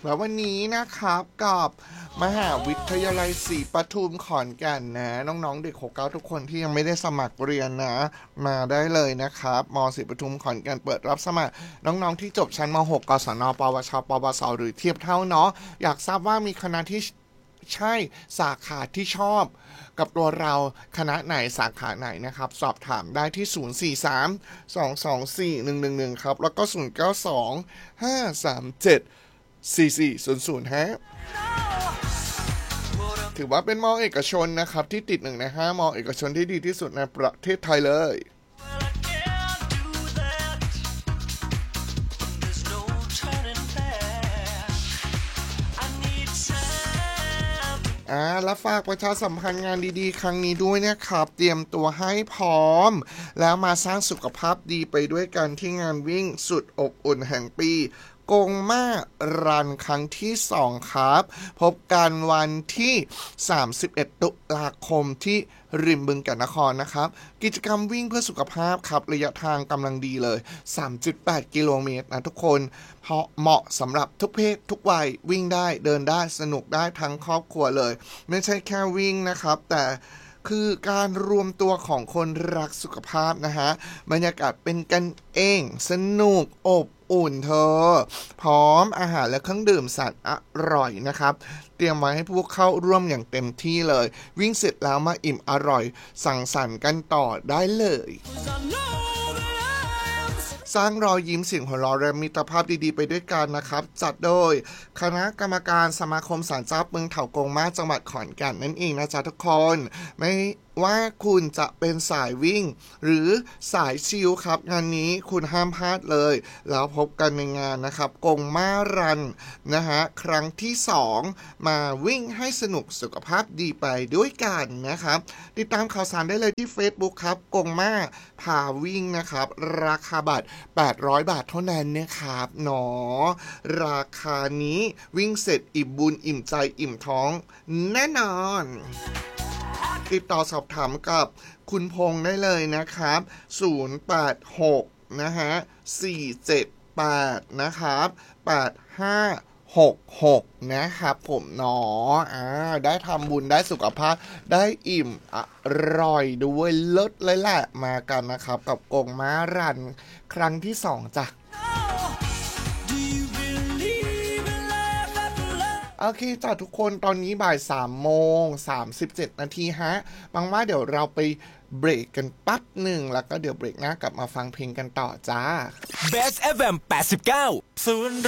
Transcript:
แล้ววันนี้นะครับกับมหาวิทยาลัยศรีปทุมขอนแก่นนะน้องๆเด็ก69ทุกคนที่ยังไม่ได้สมัครเรียนนะมาได้เลยนะครับมศรีปทุมขอนแก่นเปิดรับสมัครน้องๆที่จบชั้นม.6 กศน.ปวช.ปวสหรือเทียบเท่าเนาะอยากทราบว่ามีคณะที่ใช่สาขาที่ชอบกับตัวเราคณะไหนสาขาไหนนะครับสอบถามได้ที่043-224-111ครับแล้วก็0925374400ฮะถือว่าเป็นม.เอกชนนะครับที่ติด1 ใน 5ม.เอกชนที่ดีที่สุดในประเทศไทยเลยและฝากประชาสัมพันธ์งานดีๆครั้งนี้ด้วยนะครับเตรียมตัวให้พร้อมแล้วมาสร้างสุขภาพดีไปด้วยกันที่งานวิ่งสุดอบอุ่นแห่งปีกงมารันครั้งที่2ครับพบกันวันที่31ตุลาคมที่ริมบึงกาฬนครนะครับกิจกรรมวิ่งเพื่อสุขภาพครับระยะทางกำลังดีเลย 3.8 กิโลเมตรนะทุกคนเพราะเหมาะสำหรับทุกเพศทุกวัยวิ่งได้เดินได้สนุกได้ทั้งครอบครัวเลยไม่ใช่แค่วิ่งนะครับแต่คือการรวมตัวของคนรักสุขภาพนะฮะบรรยากาศเป็นกันเองสนุกอบอุ่นเธอพร้อมอาหารและเครื่องดื่มสารอร่อยนะครับเตรียมไว้ให้ผู้เข้าร่วมอย่างเต็มที่เลยวิ่งเสร็จแล้วมาอิ่มอร่อยสังสรรค์กันต่อได้เลยสร้างรอยยิ้มเสียงหัวเราะและมิตรภาพดีๆไปด้วยกันนะครับจัดโดยคณะกรรมการสมาคมศาลเจ้าเมืองเถากงมาจังหวัดขอนแก่นนั่นเองนะจ๊ะทุกคนไม่ว่าคุณจะเป็นสายวิ่งหรือสายชิลครับงานนี้คุณห้ามพลาดเลยแล้วพบกันในงานนะครับกงมารันนะฮะครั้งที่2มาวิ่งให้สนุกสุขภาพดีไปด้วยกันนะครับติดตามข่าวสารได้เลยที่ Facebook ครับกงมาพาวิ่งนะครับราคาบัตร800 บาทเท่านั้นนะครับเนาะราคานี้วิ่งเสร็จอิ่มบุญอิ่มใจอิ่มท้องแน่นอนติดต่อสอบถามกับคุณพงษ์ได้เลยนะครับ086นะฮะ478นะครับ8566นะครับผมเนาะได้ทำบุญได้สุขภาพได้อิ่มอร่อยด้วยเลิศเลยแหละมากันนะครับกับกงม้ารันครั้งที่2จ้ะโอเคจ้ะทุกคนตอนนี้บ่าย3:37 นาทีฮะบางว่าเดี๋ยวเราไปเบรกกันปั๊บหนึ่งแล้วก็เดี๋ยวเบรกหน้ากลับมาฟังเพลงกันต่อจ้า Best FM 89